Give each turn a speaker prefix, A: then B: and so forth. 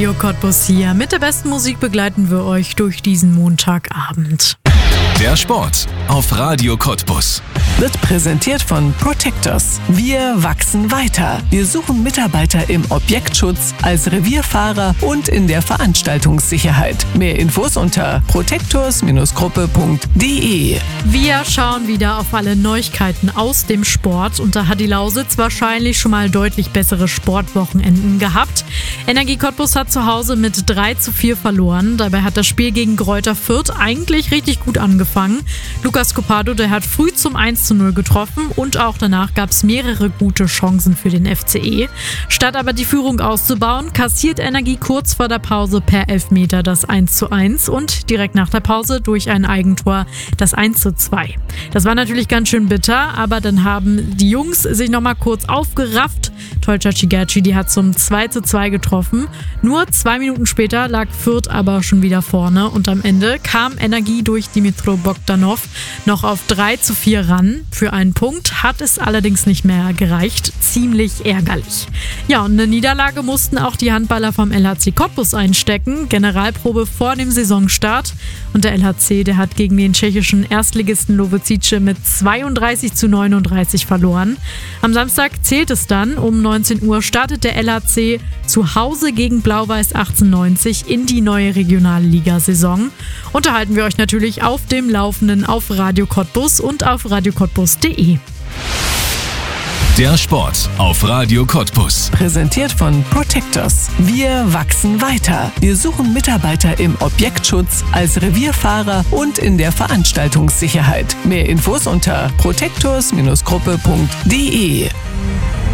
A: Radio Cottbus hier. Mit der besten Musik begleiten wir euch durch diesen Montagabend.
B: Der Sport auf Radio Cottbus
C: wird präsentiert von Protectors. Wir wachsen weiter. Wir suchen Mitarbeiter im Objektschutz, als Revierfahrer und in der Veranstaltungssicherheit. Mehr Infos unter protectors-gruppe.de.
A: Wir schauen wieder auf alle Neuigkeiten aus dem Sport und da hat die Lausitz wahrscheinlich schon mal deutlich bessere Sportwochenenden gehabt. Energie Cottbus hat zu Hause mit 3:4 verloren. Dabei hat das Spiel gegen Greuther Fürth eigentlich richtig gut angefangen. Lucas Copado, der hat früh zum 1:0 getroffen und auch danach gab es mehrere gute Chancen für den FCE. Statt aber die Führung auszubauen, kassiert Energie kurz vor der Pause per Elfmeter das 1:1 und direkt nach der Pause durch ein Eigentor das 1:2. Das war natürlich ganz schön bitter, aber dann haben die Jungs sich nochmal kurz aufgerafft. Tolcha Cigerci, die hat zum 2:2 getroffen. Nur 2 Minuten später lag Fürth aber schon wieder vorne und am Ende kam Energie durch Dimitro Bogdanov noch auf 3:4 ran. Für einen Punkt hat es allerdings nicht mehr gereicht. Ziemlich ärgerlich. Ja, und eine Niederlage mussten auch die Handballer vom LHC Cottbus einstecken. Generalprobe vor dem Saisonstart. Und der LHC, der hat gegen den tschechischen Erstligisten Lovosice mit 32:39 verloren. Am Samstag zählt es dann. Um 19 Uhr startet der LHC zu Hause gegen Blau-Weiß 1890 in die neue Regionalliga-Saison. Unterhalten wir euch natürlich auf dem Laufenden auf Radio Cottbus und auf radiocottbus.de.
B: Der Sport auf Radio Cottbus.
C: Präsentiert von Protectors. Wir wachsen weiter. Wir suchen Mitarbeiter im Objektschutz, als Revierfahrer und in der Veranstaltungssicherheit. Mehr Infos unter protectors-gruppe.de.